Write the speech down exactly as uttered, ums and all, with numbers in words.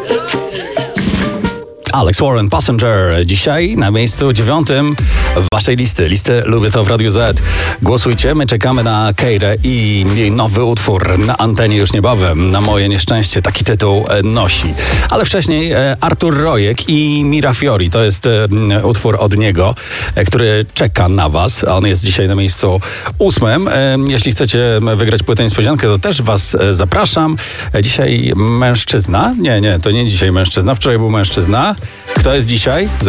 Alex Warren, Passenger. Dzisiaj na miejscu dziewiątym waszej listy. Listy Lubię To w Radiu Z. Głosujcie, my czekamy na Keirę i jej nowy utwór na antenie już niebawem. Na moje nieszczęście taki tytuł nosi. Ale wcześniej Artur Rojek i Mira Fiori. To jest utwór od niego, który czeka na was. On jest dzisiaj na miejscu ósmym. Jeśli chcecie wygrać płytę niespodziankę, to też was zapraszam. Dzisiaj mężczyzna. Nie, nie, to nie dzisiaj mężczyzna. Wczoraj był mężczyzna. Kto jest dzisiaj?